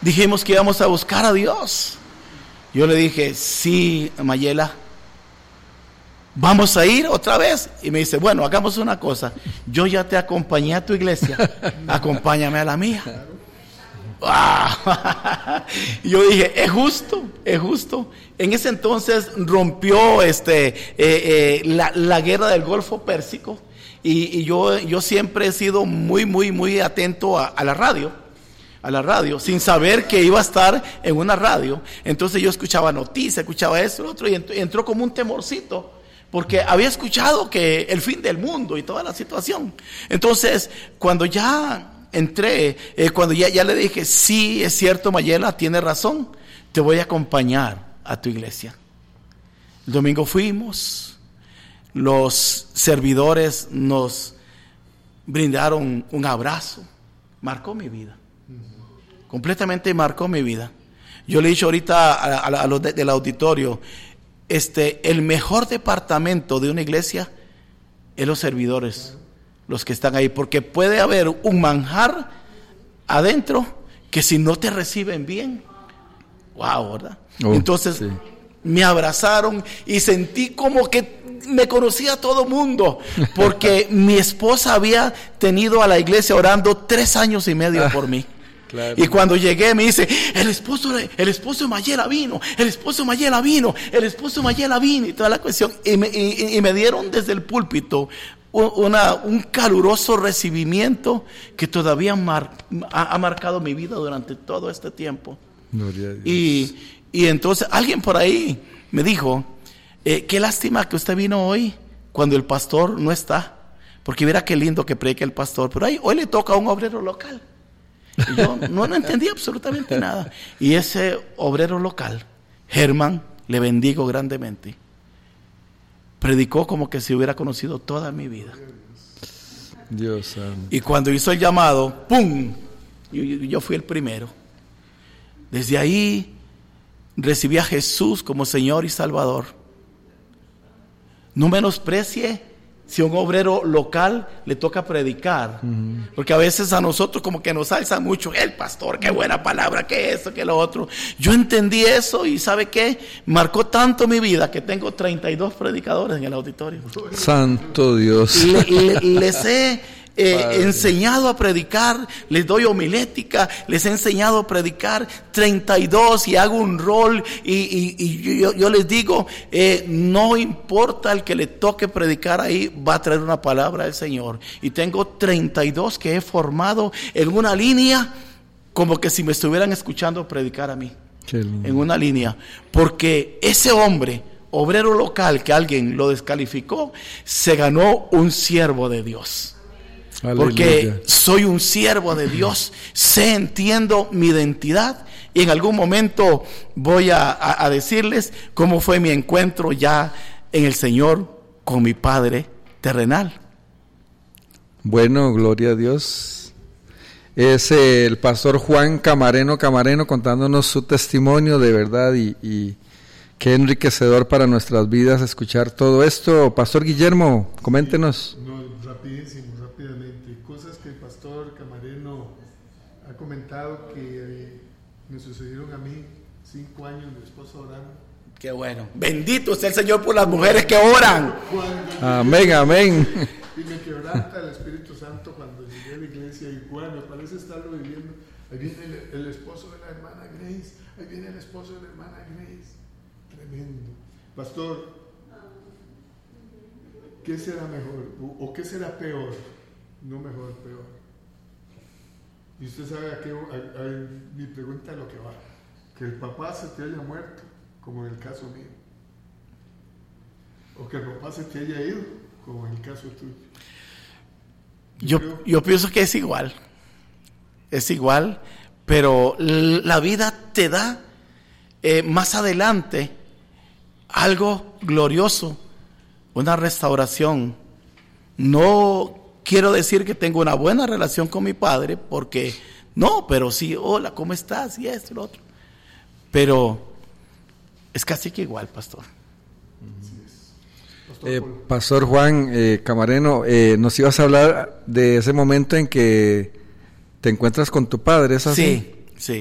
dijimos que íbamos a buscar a Dios. Yo le dije, sí, Mayela, ¿vamos a ir otra vez? Y me dice, bueno, hagamos una cosa. Yo ya te acompañé a tu iglesia, acompáñame a la mía. ¡Wow! Y yo dije, es justo. En ese entonces rompió la guerra del Golfo Pérsico. Y yo siempre he sido muy atento a la radio, sin saber que iba a estar en una radio. Entonces yo escuchaba noticias, escuchaba esto, lo otro, y entró como un temorcito, porque había escuchado que el fin del mundo y toda la situación. Entonces, cuando ya entré, cuando ya le dije, sí, es cierto, Mayela, tiene razón, te voy a acompañar a tu iglesia. El domingo fuimos, los servidores nos brindaron un abrazo, marcó mi vida. Completamente marcó mi vida. Yo le he dicho ahorita a los del auditorio, el mejor departamento de una iglesia es los servidores, los que están ahí, porque puede haber un manjar adentro que si no te reciben bien, wow, ¿verdad? Entonces sí, me abrazaron y sentí como que me conocía todo mundo, porque mi esposa había tenido a la iglesia orando 3 años y medio por mí. Claro. Y cuando llegué me dice, el esposo de Mayela vino, y toda la cuestión. Y me dieron desde el púlpito un caluroso recibimiento que todavía ha marcado mi vida durante todo este tiempo. Gloria a Dios. Y entonces alguien por ahí me dijo, qué lástima que usted vino hoy cuando el pastor no está, porque mira qué lindo que predica el pastor, pero hoy le toca a un obrero local. Y yo no entendía absolutamente nada. Y ese obrero local, Germán, le bendigo grandemente, predicó como que se hubiera conocido toda mi vida. Dios santo. Y cuando hizo el llamado, ¡pum! Yo fui el primero. Desde ahí recibí a Jesús como Señor y Salvador. No menosprecie si a un obrero local le toca predicar, porque a veces a nosotros como que nos alza mucho, el pastor, qué buena palabra, que esto, que lo otro. Yo entendí eso y ¿sabe qué? Marcó tanto mi vida que tengo 32 predicadores en el auditorio. Santo Dios. Les he enseñado a predicar, les doy homilética, les he enseñado a predicar 32 y hago un rol y yo les digo, no importa el que le toque predicar ahí, va a traer una palabra del Señor. Y tengo 32 que he formado en una línea como que si me estuvieran escuchando predicar a mí, en una línea, porque ese hombre, obrero local que alguien lo descalificó, se ganó un siervo de Dios. Porque soy un siervo de Dios, entiendo mi identidad, y en algún momento voy a decirles cómo fue mi encuentro ya en el Señor con mi Padre terrenal. Bueno, gloria a Dios. Es el pastor Juan Camareno contándonos su testimonio de verdad y qué enriquecedor para nuestras vidas escuchar todo esto. Pastor Guillermo, coméntenos. Rapidísimo. Cosas que el pastor Camareno ha comentado que me sucedieron a mí, 5 años mi esposa orando. Qué bueno. Bendito sea el Señor por las mujeres que oran. Amén. Y me quebranta el Espíritu Santo cuando llegué a la iglesia y me parece estarlo viviendo. Ahí viene el esposo de la hermana Grace, ahí viene el esposo de la hermana Grace. Tremendo. Pastor, ¿qué será mejor o qué será peor? No mejor, peor. Y usted sabe a mi pregunta es lo que va. Que el papá se te haya muerto, como en el caso mío. O que el papá se te haya ido, como en el caso tuyo. Yo pienso que es igual. Es igual, pero la vida te da más adelante algo glorioso, una restauración. No quiero decir que tengo una buena relación con mi padre, porque no, pero sí, hola, ¿cómo estás? Y esto y lo otro. Pero es casi que igual, pastor. Pastor Juan Camareno, nos ibas a hablar de ese momento en que te encuentras con tu padre, ¿es así? Sí.